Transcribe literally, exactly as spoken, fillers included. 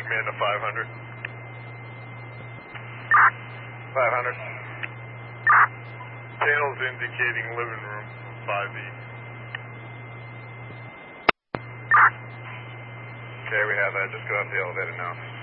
Amanda five hundred. five hundred. Channels indicating living room five E. Okay, we have that. Just go out the elevator now.